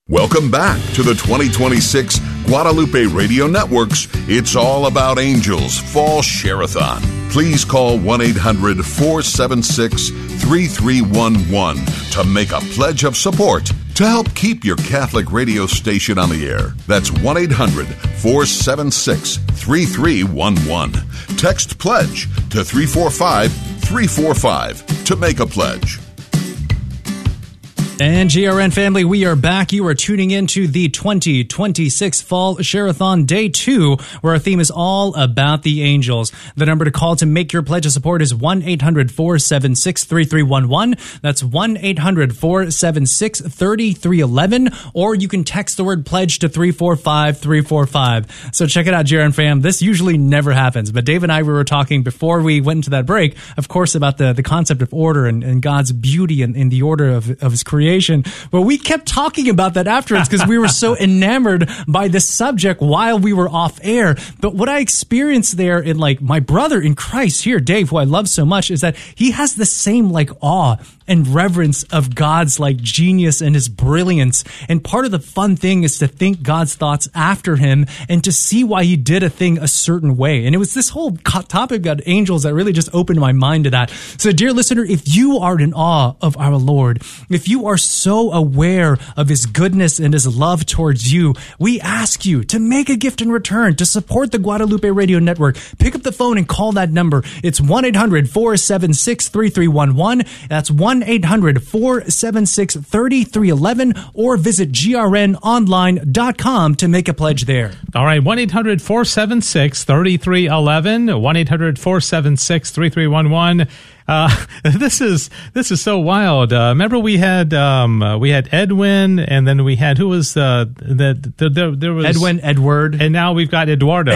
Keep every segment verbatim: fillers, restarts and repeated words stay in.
Welcome back to the twenty twenty-six Guadalupe Radio Network's It's All About Angels Fall Share-a-thon. Please call one eight hundred four seven six three three one one to make a pledge of support to help keep your Catholic radio station on the air. That's one eight hundred four seven six three three one one. Text PLEDGE to three four five three four five to make a pledge. And G R N family, we are back. You are tuning into the twenty twenty-six Fall Share-a-thon Day two, where our theme is all about the angels. The number to call to make your pledge of support is one eight hundred four seven six three three one one. That's one eight hundred four seven six three three one one. Or you can text the word pledge to three four five three four five. So check it out, G R N fam. This usually never happens. But Dave and I, we were talking before we went into that break, of course, about the, the concept of order and, and God's beauty in, in the order of, of his creation. But we kept talking about that afterwards because we were so enamored by this subject while we were off air. But what I experienced there in like my brother in Christ here, Dave, who I love so much, is that he has the same like awe and reverence of God's like genius and his brilliance. And part of the fun thing is to think God's thoughts after him and to see why he did a thing a certain way. And it was this whole topic about angels that really just opened my mind to that. So dear listener, if you are in awe of our Lord, if you are so aware of his goodness and his love towards you, we ask you to make a gift in return to support the Guadalupe Radio Network. Pick up the phone and call that number. It's one eight hundred four seven six three three one one. That's one eight hundred four seven six three three one one, or visit G R N online dot com to make a pledge there. All right, one eight hundred four seven six three three one one, one eight hundred four seven six three three one one. Uh, this is this is so wild. Uh, remember we had um, uh, we had Edwin, and then we had who was uh, the, the, the there was Edwin, Edward, and now we've got Eduardo.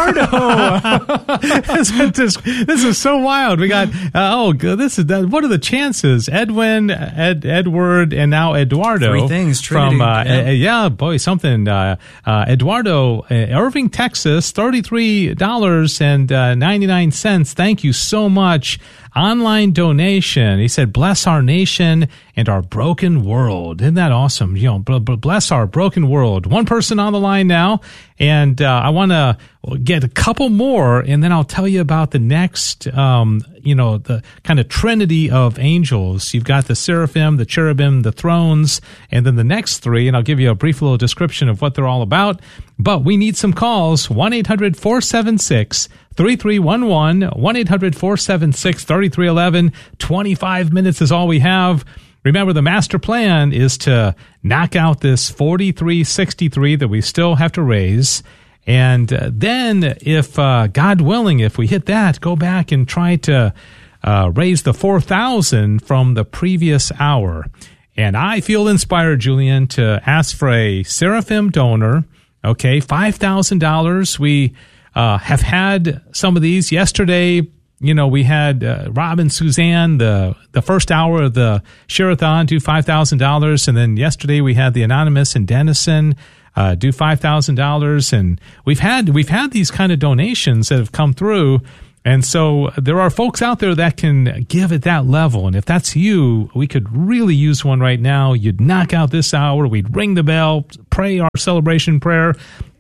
Eduardo. this, this, this is so wild. We got uh, oh, this is that. What are the chances? Edwin, Ed, Edward, and now Eduardo. Three things. Trinity. From uh, yeah. Uh, yeah, boy, something. Uh, uh, Eduardo, uh, Irving, Texas, thirty-three dollars and ninety-nine cents. Thank you so much. Online donation. He said, bless our nation and our broken world. Isn't that awesome? You know, b- b- bless our broken world. One person on the line now, and uh, I want to get a couple more, and then I'll tell you about the next, um, you know, the kind of trinity of angels. You've got the seraphim, the cherubim, the thrones, and then the next three, and I'll give you a brief little description of what they're all about. But we need some calls. one eight hundred four seven six three three one one, one eight hundred four seven six three three one one. twenty-five minutes is all we have. Remember, the master plan is to knock out this forty-three sixty-three that we still have to raise. And uh, then, if uh, God willing, if we hit that, go back and try to uh, raise the four thousand from the previous hour. And I feel inspired, Julian, to ask for a seraphim donor. Okay, five thousand dollars. We uh, have had some of these. Yesterday, you know, we had uh, Rob and Suzanne, the the first hour of the Share-a-thon, do five thousand dollars. And then yesterday we had the Anonymous and Dennison uh, do five thousand dollars. And we've had we've had these kind of donations that have come through. And so there are folks out there that can give at that level. And if that's you, we could really use one right now. You'd knock out this hour. We'd ring the bell, pray our celebration prayer,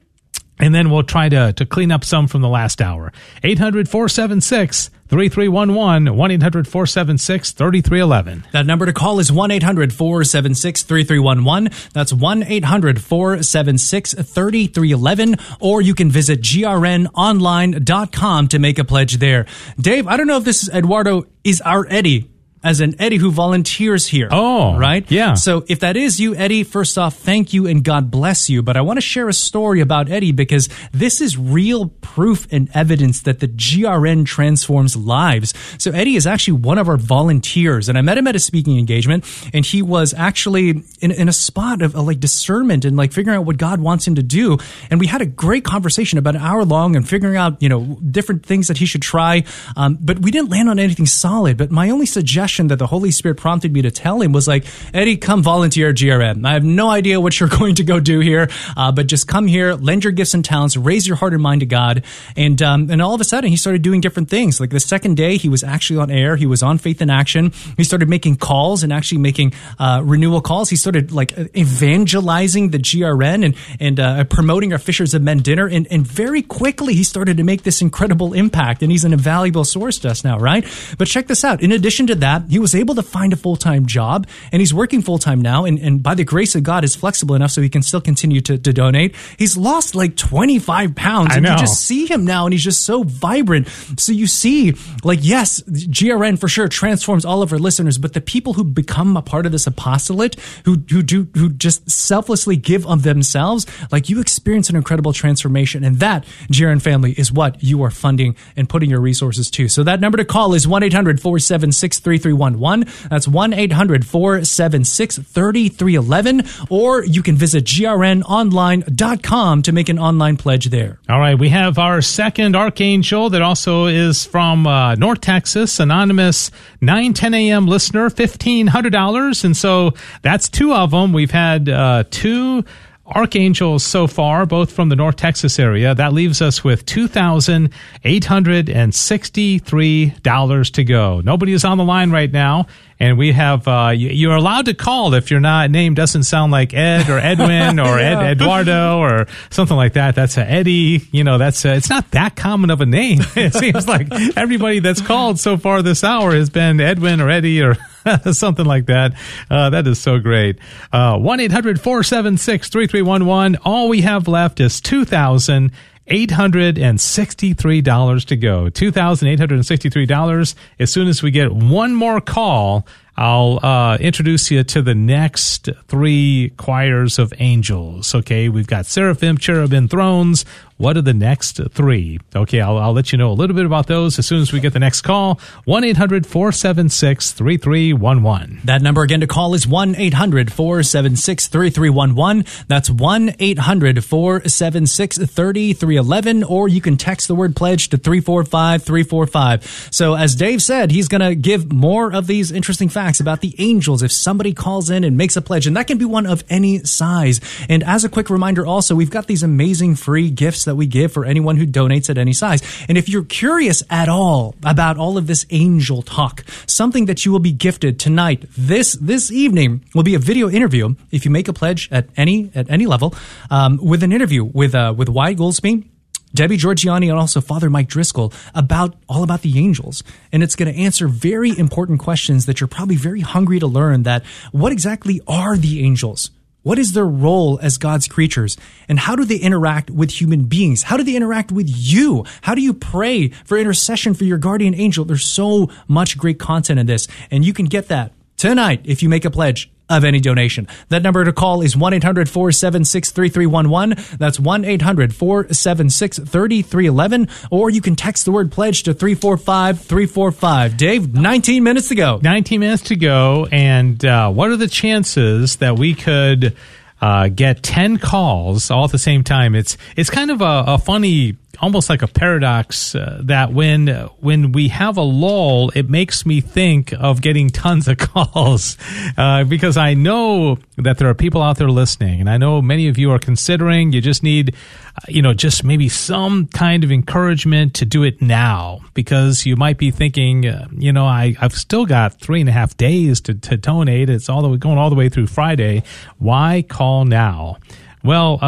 and then we'll try to, to clean up some from the last hour. eight hundred four seven six three three one one, one eight hundred four seven six three three one one. That number to call is one eight hundred four seven six three three one one. That's one eight hundred four seven six three three one one. Or you can visit G R N online dot com to make a pledge there. Dave, I don't know if this is Eduardo, is our Eddie. As an Eddie who volunteers here. Oh, right? Yeah. So if that is you, Eddie, first off, thank you and God bless you. But I want to share a story about Eddie because this is real proof and evidence that the G R N transforms lives. So Eddie is actually one of our volunteers, and I met him at a speaking engagement, and he was actually in, in a spot of, of like discernment and like figuring out what God wants him to do. And we had a great conversation about an hour long and figuring out, you know, different things that he should try. Um, but we didn't land on anything solid. But my only suggestion question that the Holy Spirit prompted me to tell him was like, Eddie, come volunteer at G R N. I have no idea what you're going to go do here, uh, but just come here, lend your gifts and talents, raise your heart and mind to God. And um, and all of a sudden, he started doing different things. Like the second day, he was actually on air. He was on Faith in Action. He started making calls and actually making uh, renewal calls. He started like evangelizing the G R N and and uh, promoting our Fishers of Men dinner. And, and very quickly, he started to make this incredible impact. And he's an invaluable source to us now, right? But check this out. In addition to that, he was able to find a full-time job, and he's working full-time now. And, and by the grace of God, is flexible enough so he can still continue to, to donate. He's lost like twenty-five pounds. I and know. you just see him now, and he's just so vibrant. So you see, like, yes, G R N for sure transforms all of our listeners, but the people who become a part of this apostolate, who who do who just selflessly give of themselves, like, you experience an incredible transformation. And that, G R N family, is what you are funding and putting your resources to. So that number to call is one eight hundred four seven six three three one one. That's one eight hundred four seven six three three one one. Or you can visit G R N online dot com to make an online pledge there. All right, we have our second Archangel that also is from uh, North Texas, anonymous nine ten a.m. listener, fifteen hundred dollars. And so that's two of them. We've had uh, two Archangels so far, both from the North Texas area. That leaves us with two thousand eight hundred sixty-three dollars to go. Nobody is on the line right now, and we have, uh, you're allowed to call if your not, name doesn't sound like Ed or Edwin or yeah. Ed, Eduardo or something like that. That's a Eddie. You know, that's a, it's not that common of a name. It seems like everybody that's called so far this hour has been Edwin or Eddie or something like that. Uh, that is so great. Uh, one eight hundred four seven six three three one one. All we have left is two thousand eight hundred sixty-three dollars to go. two thousand eight hundred sixty-three dollars. As soon as we get one more call, I'll uh, introduce you to the next three choirs of angels. Okay, we've got seraphim, cherubim, thrones. What are the next three? Okay, I'll, I'll let you know a little bit about those as soon as we get the next call. one eight hundred four seven six three three one one. That number again to call is one eight hundred four seven six three three one one. That's one eight hundred four seven six three three one one, or you can text the word pledge to three four five three four five. So as Dave said, he's going to give more of these interesting facts about the angels if somebody calls in and makes a pledge, and that can be one of any size. And as a quick reminder also, we've got these amazing free gifts that we give for anyone who donates at any size. And if you're curious at all about all of this angel talk, something that you will be gifted tonight, this this evening, will be a video interview if you make a pledge at any at any level, um, with an interview with uh, with Wyatt Goldsby, Debbie Georgiani, and also Father Mike Driscoll about all about the angels. And it's going to answer very important questions that you're probably very hungry to learn. That what exactly are the angels? What is their role as God's creatures? And how do they interact with human beings? How do they interact with you? How do you pray for intercession for your guardian angel? There's so much great content in this, and you can get that tonight if you make a pledge of any donation. That number to call is one eight hundred four seven six three three one one. That's one eight hundred four seven six three three one one. Or you can text the word pledge to three four five three four five. Dave, nineteen minutes to go. nineteen minutes to go. And uh, what are the chances that we could uh, get ten calls all at the same time? It's it's kind of a, a funny, almost like a paradox uh, that when when we have a lull, it makes me think of getting tons of calls uh, because I know that there are people out there listening, and I know many of you are considering. You just need, uh, you know, just maybe some kind of encouragement to do it now, because you might be thinking, uh, you know, I, I've still got three and a half days to, to donate. It's all the way going all the way through Friday. Why call now? Well,